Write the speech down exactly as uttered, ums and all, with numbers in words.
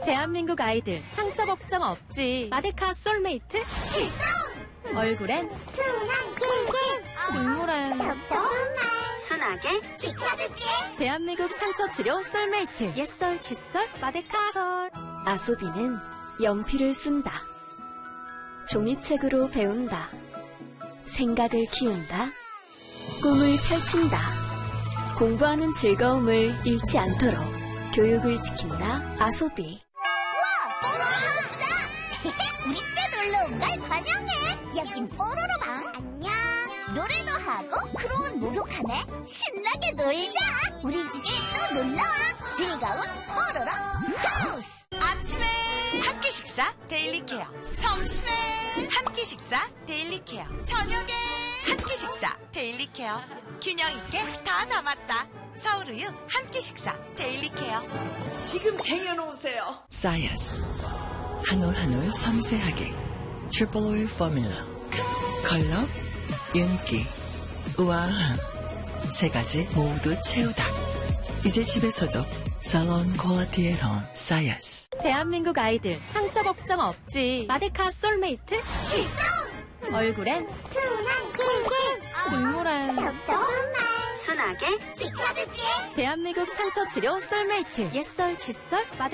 대한민국 아이들 상처 걱정 없지. 마데카 솔메이트 출동! 얼굴엔 순한 길길 중물엔 덕덕한 말 순하게 지켜줄게. 대한민국 상처 치료 솔메이트 옛설 칫솔 마데카솔. 아소비는 연필을 쓴다. 종이책으로 배운다. 생각을 키운다. 꿈을 펼친다. 공부하는 즐거움을 잃지 않도록 교육을 지킨다. 아소비. 우와, 뽀로로하우스다. 우리 집에 놀러 온 걸 환영해. 여긴 뽀로로방. 안녕. 노래도 하고 크롱은 목욕하네. 신나게 놀자. 우리 집에 또 놀러와. 즐거운 뽀로로 하우스. 아침에 한 끼 식사 데일리 케어, 점심에 한 끼 식사 데일리 케어, 저녁에 한 끼 식사 데일리 케어. 균형 있게 다 담았다. 서울우유 한 끼 식사 데일리 케어. 지금 쟁여놓으세요. 사이언스 한 올 한 올 섬세하게 트리플 오일 포뮬러. 컬러, 윤기, 우아함 세 가지 모두 채우다. 이제 집에서도 살론 퀄리티의 홈 사이언스. 대한민국 아이들 상처 걱정 없지. 마데카 솔메이트 출동! 얼굴엔 순한 길길 중물엔 덕덕한 말 순하게 지켜줄게. 대한민국 상처 치료 솔메이트 옛설 칫솔 마데카